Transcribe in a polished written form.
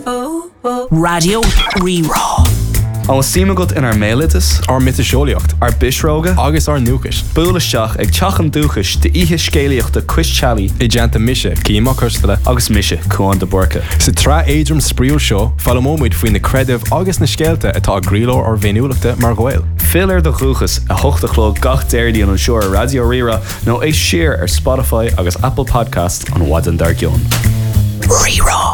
Radio Rerá. An símagat in mélitas ar mitiseolaíocht ar bisróga agus ar nuachis. Búlaisteach ag teachan dúchas de ihe scéalaíocht de Quiz-Challí I deanta mise címa chustala agus mise chuan de borca. Sa tra éidrim spríú seo fallamóid faoin na credibh agus na scéalta atá gríló ar bhéúlaachta mar ghail. Filir de chuchas a hochtachló gach déirdíon an seoir Radio Rerá nó é siar ar Spotify agus Apple Podcast an Wadan Dargion. Rerá.